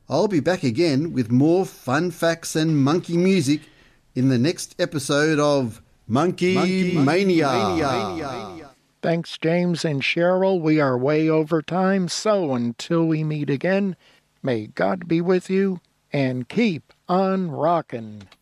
I'll be back again with more fun facts and monkey music in the next episode of Monkey Mania. Thanks, James and Cheryl. We are way over time, so until we meet again, may God be with you and keep on rockin'.